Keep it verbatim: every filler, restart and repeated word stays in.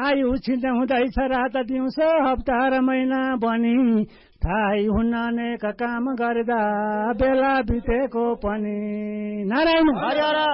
आयु छिन्दै हुँदैछ रात दिउँसो हप्ता र महिना बनी थाहै हुन्न अनेक काम गर्दा बेला बितेको पनि। नारायण